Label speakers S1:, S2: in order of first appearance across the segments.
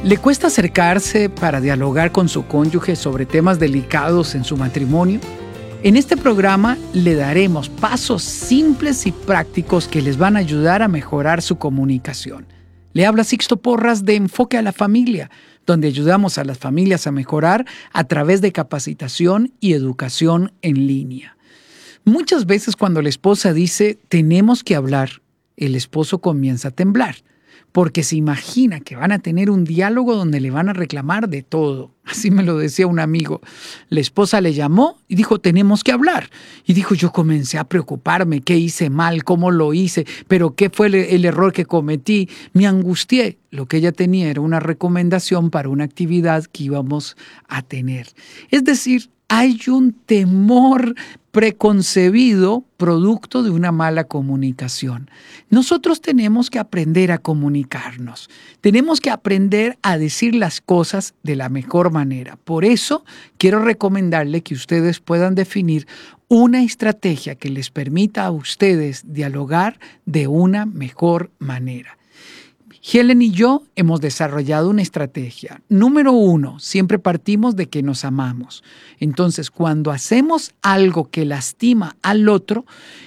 S1: ¿Le cuesta acercarse para dialogar con su cónyuge sobre temas delicados en su matrimonio? En este programa le daremos pasos simples y prácticos que les van a ayudar a mejorar su comunicación. Le habla Sixto Porras de Enfoque a la Familia, donde ayudamos a las familias a mejorar a través de capacitación y educación en línea. Muchas veces cuando la esposa dice tenemos que hablar, el esposo comienza a temblar, porque se imagina que van a tener un diálogo donde le van a reclamar de todo. Así me lo decía un amigo. La esposa le llamó y dijo, tenemos que hablar. Y dijo, yo comencé a preocuparme, qué hice mal, cómo lo hice, pero qué fue el error que cometí. Me angustié. Lo que ella tenía era una recomendación para una actividad que íbamos a tener. Es decir, hay un temor preconcebido producto de una mala comunicación. Nosotros tenemos que aprender a comunicarnos. Tenemos que aprender a decir las cosas de la mejor manera. Por eso quiero recomendarle que ustedes puedan definir una estrategia que les permita a ustedes dialogar de una mejor manera. Helen y yo hemos desarrollado una estrategia. Número 1, siempre partimos de que nos amamos. Entonces, cuando hacemos algo que lastima al otro,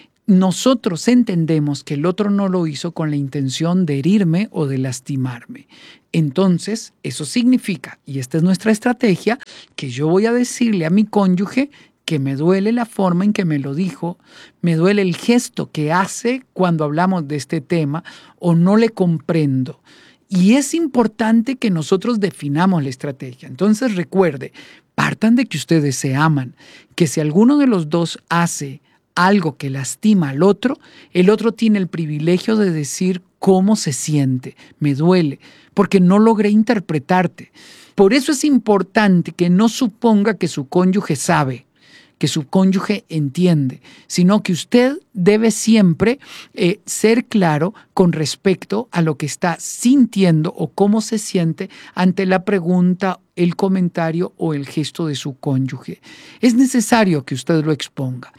S1: nosotros entendemos que el otro no lo hizo con la intención de herirme o de lastimarme. Entonces, eso significa, y esta es nuestra estrategia, que yo voy a decirle a mi cónyuge que me duele la forma en que me lo dijo, me duele el gesto que hace cuando hablamos de este tema o no le comprendo. Y es importante que nosotros definamos la estrategia. Entonces recuerde, partan de que ustedes se aman, que si alguno de los dos hace algo que lastima al otro, el otro tiene el privilegio de decir cómo se siente, me duele, porque no logré interpretarte. Por eso es importante que no suponga que su cónyuge sabe, que su cónyuge entiende, sino que usted debe siempre ser claro con respecto a lo que está sintiendo o cómo se siente ante la pregunta, el comentario o el gesto de su cónyuge. Es necesario que usted lo exponga.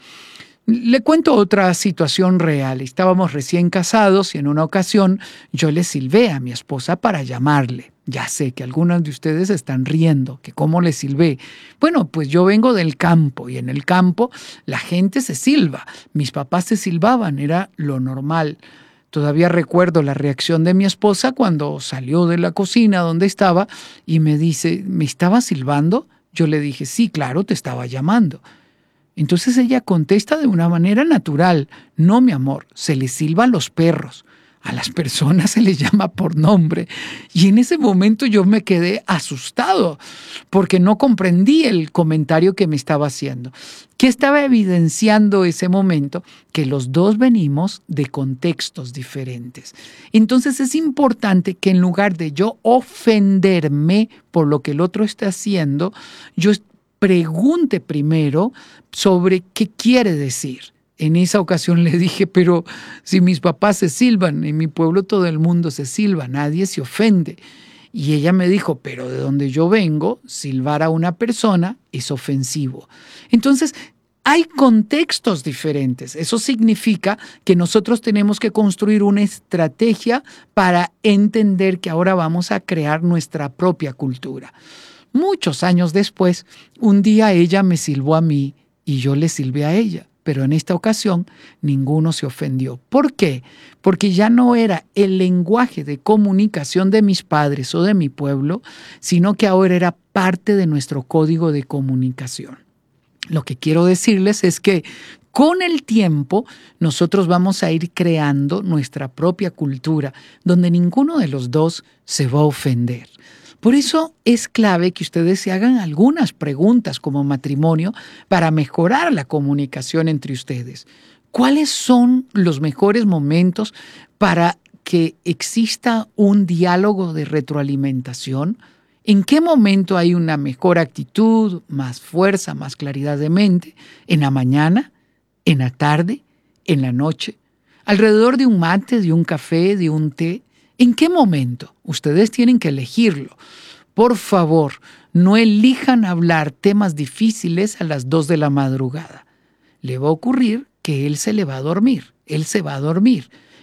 S1: Le cuento otra situación real. Estábamos recién casados y en una ocasión yo le silbé a mi esposa para llamarle. Ya sé que algunos de ustedes están riendo, que cómo le silbé. Bueno, pues yo vengo del campo y en el campo la gente se silba. Mis papás se silbaban, era lo normal. Todavía recuerdo la reacción de mi esposa cuando salió de la cocina donde estaba y me dice, ¿me estaba silbando? Yo le dije, sí, claro, te estaba llamando. Entonces ella contesta de una manera natural, no, mi amor, se le silba a los perros, a las personas se les llama por nombre. Y en ese momento yo me quedé asustado porque no comprendí el comentario que me estaba haciendo. ¿Qué estaba evidenciando ese momento? Que los dos venimos de contextos diferentes. Entonces es importante que en lugar de yo ofenderme por lo que el otro está haciendo, yo pregunte primero sobre qué quiere decir. En esa ocasión le dije, pero si mis papás se silban, en mi pueblo todo el mundo se silba, nadie se ofende. Y ella me dijo, pero de donde yo vengo, silbar a una persona es ofensivo. Entonces, hay contextos diferentes. Eso significa que nosotros tenemos que construir una estrategia para entender que ahora vamos a crear nuestra propia cultura. Muchos años después, un día ella me silbó a mí y yo le silbé a ella, pero en esta ocasión ninguno se ofendió. ¿Por qué? Porque ya no era el lenguaje de comunicación de mis padres o de mi pueblo, sino que ahora era parte de nuestro código de comunicación. Lo que quiero decirles es que con el tiempo nosotros vamos a ir creando nuestra propia cultura, donde ninguno de los dos se va a ofender. Por eso es clave que ustedes se hagan algunas preguntas como matrimonio para mejorar la comunicación entre ustedes. ¿Cuáles son los mejores momentos para que exista un diálogo de retroalimentación? ¿En qué momento hay una mejor actitud, más fuerza, más claridad de mente? ¿En la mañana? ¿En la tarde? ¿En la noche? ¿Alrededor de un mate, de un café, de un té? ¿En qué momento? Ustedes tienen que elegirlo. Por favor, no elijan hablar temas difíciles a las 2 de la madrugada. Le va a ocurrir que él se va a dormir.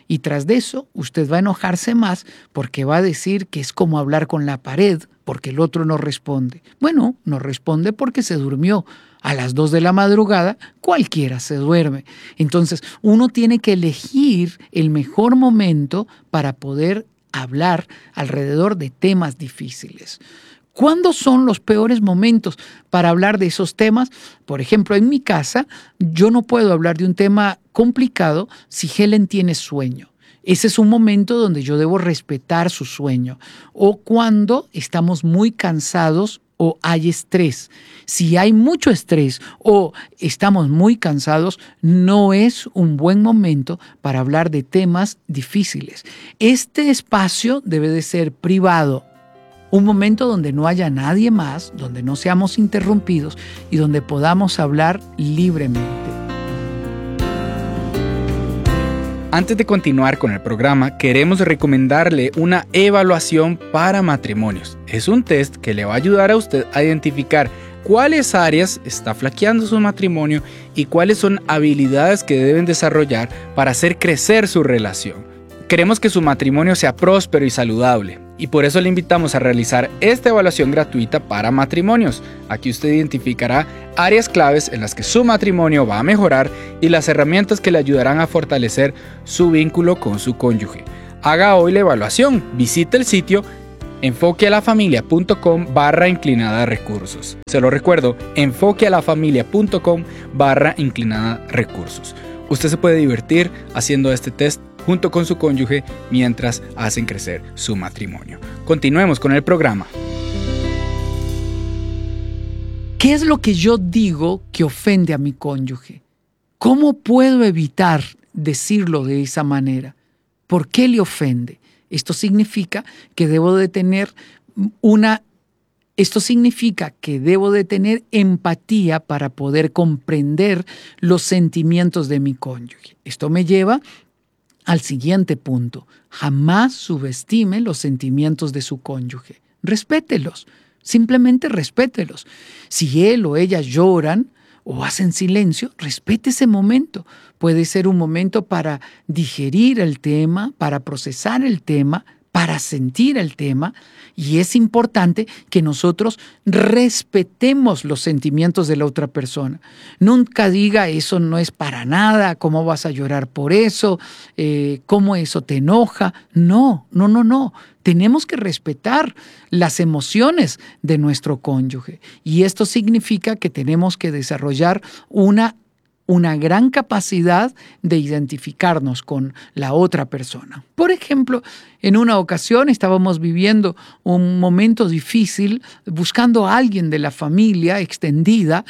S1: Y tras de eso, usted va a enojarse más porque va a decir que es como hablar con la pared porque el otro no responde. Bueno, no responde porque se durmió. A las 2 de la madrugada, cualquiera se duerme. Entonces, uno tiene que elegir el mejor momento para poder hablar alrededor de temas difíciles. ¿Cuándo son los peores momentos para hablar de esos temas? Por ejemplo, en mi casa, yo no puedo hablar de un tema complicado si Helen tiene sueño. Ese es un momento donde yo debo respetar su sueño. O cuando estamos muy cansados o hay estrés. Si hay mucho estrés o estamos muy cansados, no es un buen momento para hablar de temas difíciles. Este espacio debe de ser privado. Un momento donde no haya nadie más, donde no seamos interrumpidos y donde podamos hablar libremente.
S2: Antes de continuar con el programa, queremos recomendarle una evaluación para matrimonios. Es un test que le va a ayudar a usted a identificar cuáles áreas está flaqueando su matrimonio y cuáles son habilidades que deben desarrollar para hacer crecer su relación. Queremos que su matrimonio sea próspero y saludable, y por eso le invitamos a realizar esta evaluación gratuita para matrimonios. Aquí usted identificará áreas claves en las que su matrimonio va a mejorar y las herramientas que le ayudarán a fortalecer su vínculo con su cónyuge. Haga hoy la evaluación. Visite el sitio enfoquealafamilia.com/recursos. Se lo recuerdo, enfoquealafamilia.com/recursos. Usted se puede divertir haciendo este test junto con su cónyuge mientras hacen crecer su matrimonio. Continuemos con el programa.
S1: ¿Qué es lo que yo digo que ofende a mi cónyuge? ¿Cómo puedo evitar decirlo de esa manera? ¿Por qué le ofende? Esto significa que debo de tener empatía para poder comprender los sentimientos de mi cónyuge. Esto me lleva al siguiente punto. Jamás subestime los sentimientos de su cónyuge. Respételos. Simplemente respételos. Si él o ella lloran o hacen silencio, respete ese momento. Puede ser un momento para digerir el tema, para procesar el tema, para sentir el tema, y es importante que nosotros respetemos los sentimientos de la otra persona. Nunca diga, eso no es para nada, ¿cómo vas a llorar por eso? ¿Cómo eso te enoja? No. Tenemos que respetar las emociones de nuestro cónyuge, y esto significa que tenemos que desarrollar una gran capacidad de identificarnos con la otra persona. Por ejemplo, en una ocasión estábamos viviendo un momento difícil buscando a alguien de la familia extendida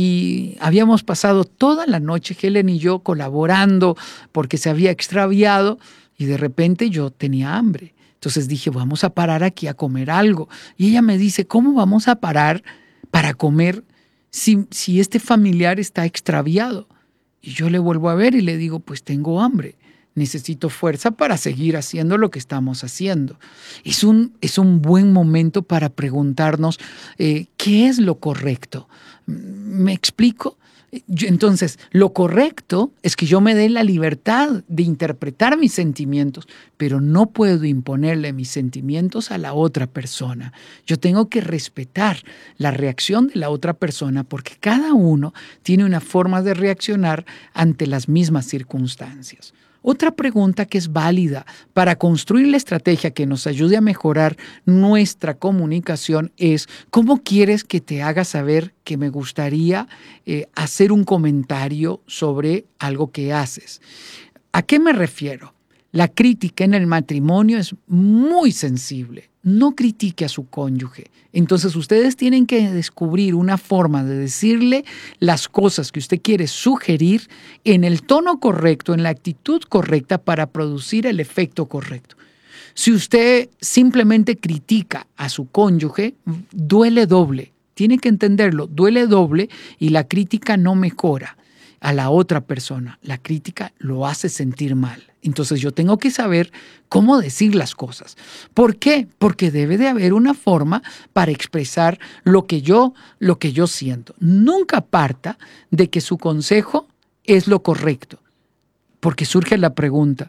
S1: y habíamos pasado toda la noche, Helen y yo, colaborando porque se había extraviado y de repente yo tenía hambre. Entonces dije, vamos a parar aquí a comer algo. Y ella me dice, ¿cómo vamos a parar para comer si este familiar está extraviado? Y yo le vuelvo a ver y le digo, pues tengo hambre, necesito fuerza para seguir haciendo lo que estamos haciendo. Es un buen momento para preguntarnos qué es lo correcto. ¿Me explico? Entonces, lo correcto es que yo me dé la libertad de interpretar mis sentimientos, pero no puedo imponerle mis sentimientos a la otra persona. Yo tengo que respetar la reacción de la otra persona porque cada uno tiene una forma de reaccionar ante las mismas circunstancias. Otra pregunta que es válida para construir la estrategia que nos ayude a mejorar nuestra comunicación es: ¿cómo quieres que te haga saber que me gustaría hacer un comentario sobre algo que haces? ¿A qué me refiero? La crítica en el matrimonio es muy sensible. No critique a su cónyuge. Entonces ustedes tienen que descubrir una forma de decirle las cosas que usted quiere sugerir en el tono correcto, en la actitud correcta para producir el efecto correcto. Si usted simplemente critica a su cónyuge, duele doble. Tiene que entenderlo, duele doble y la crítica no mejora a la otra persona. La crítica lo hace sentir mal. Entonces yo tengo que saber cómo decir las cosas. ¿Por qué? Porque debe de haber una forma para expresar lo que yo siento. Nunca parta de que su consejo es lo correcto, porque surge la pregunta: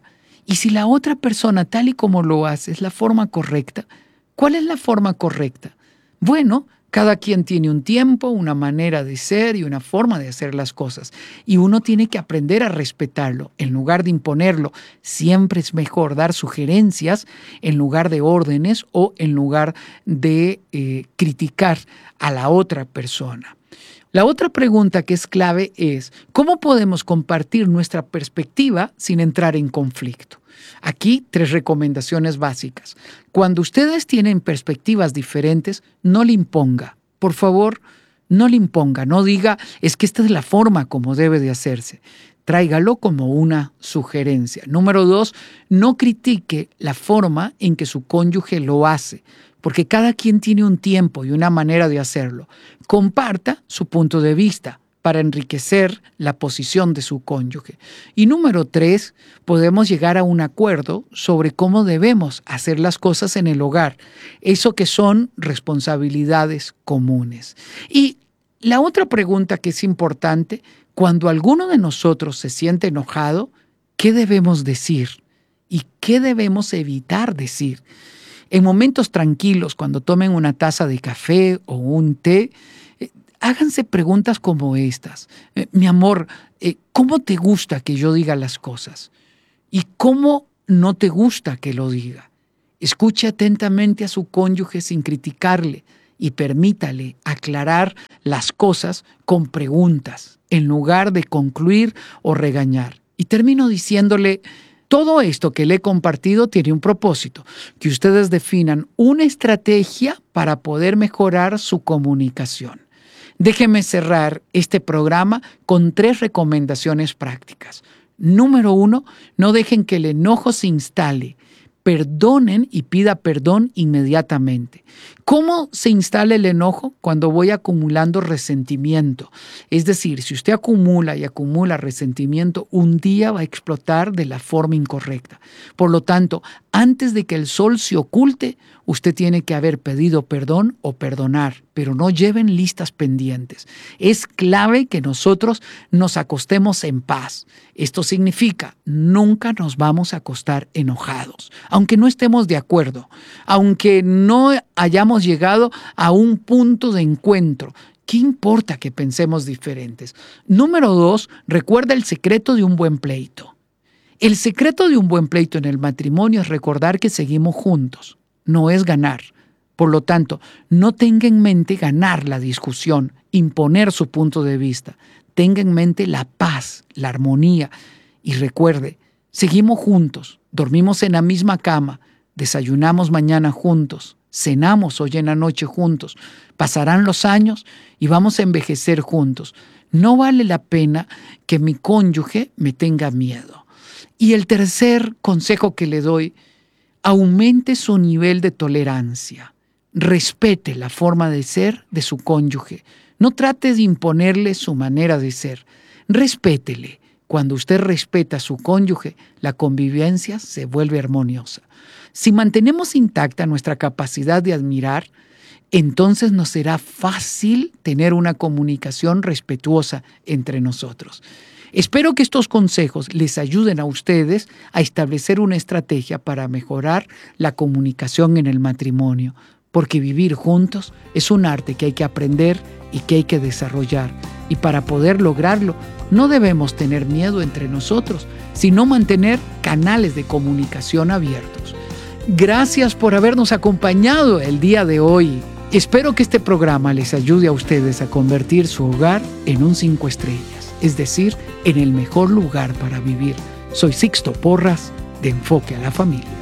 S1: Y si la otra persona, tal y como lo hace, es la forma correcta, ¿cuál es la forma correcta? Bueno, cada quien tiene un tiempo, una manera de ser y una forma de hacer las cosas. Y uno tiene que aprender a respetarlo en lugar de imponerlo. Siempre es mejor dar sugerencias en lugar de órdenes o en lugar de criticar a la otra persona. La otra pregunta que es clave es, ¿cómo podemos compartir nuestra perspectiva sin entrar en conflicto? Aquí 3 recomendaciones básicas. Cuando ustedes tienen perspectivas diferentes, no le imponga. Por favor, no le imponga. No diga, es que esta es la forma como debe de hacerse. Tráigalo como una sugerencia. Número 2, no critique la forma en que su cónyuge lo hace, porque cada quien tiene un tiempo y una manera de hacerlo. Comparta su punto de vista para enriquecer la posición de su cónyuge. Y número 3, podemos llegar a un acuerdo sobre cómo debemos hacer las cosas en el hogar, eso que son responsabilidades comunes. Y la otra pregunta que es importante, cuando alguno de nosotros se siente enojado, ¿qué debemos decir? ¿Y qué debemos evitar decir? En momentos tranquilos, cuando tomen una taza de café o un té, háganse preguntas como estas. Mi amor, ¿cómo te gusta que yo diga las cosas? ¿Y cómo no te gusta que lo diga? Escuche atentamente a su cónyuge sin criticarle y permítale aclarar las cosas con preguntas en lugar de concluir o regañar. Y termino diciéndole, todo esto que le he compartido tiene un propósito, que ustedes definan una estrategia para poder mejorar su comunicación. Déjenme cerrar este programa con 3 recomendaciones prácticas. Número 1, no dejen que el enojo se instale. Perdonen y pida perdón inmediatamente. ¿Cómo se instala el enojo? Cuando voy acumulando resentimiento. Es decir, si usted acumula y acumula resentimiento, un día va a explotar de la forma incorrecta. Por lo tanto, antes de que el sol se oculte, usted tiene que haber pedido perdón o perdonar, pero no lleven listas pendientes. Es clave que nosotros nos acostemos en paz. Esto significa, nunca nos vamos a acostar enojados, aunque no estemos de acuerdo, aunque no hayamos llegado a un punto de encuentro. ¿Qué importa que pensemos diferentes? Número 2, recuerda el secreto de un buen pleito. El secreto de un buen pleito en el matrimonio es recordar que seguimos juntos, no es ganar. Por lo tanto, no tenga en mente ganar la discusión, imponer su punto de vista. Tenga en mente la paz, la armonía. Y recuerde, seguimos juntos, dormimos en la misma cama, desayunamos mañana juntos, cenamos hoy en la noche juntos, pasarán los años y vamos a envejecer juntos. No vale la pena que mi cónyuge me tenga miedo. Y el tercer consejo que le doy, aumente su nivel de tolerancia. Respete la forma de ser de su cónyuge. No trate de imponerle su manera de ser. Respétele. Cuando usted respeta a su cónyuge, la convivencia se vuelve armoniosa. Si mantenemos intacta nuestra capacidad de admirar, entonces nos será fácil tener una comunicación respetuosa entre nosotros. Espero que estos consejos les ayuden a ustedes a establecer una estrategia para mejorar la comunicación en el matrimonio, porque vivir juntos es un arte que hay que aprender y que hay que desarrollar. Y para poder lograrlo, no debemos tener miedo entre nosotros, sino mantener canales de comunicación abiertos. Gracias por habernos acompañado el día de hoy. Espero que este programa les ayude a ustedes a convertir su hogar en un 5 estrellas, es decir, en el mejor lugar para vivir. Soy Sixto Porras, de Enfoque a la Familia.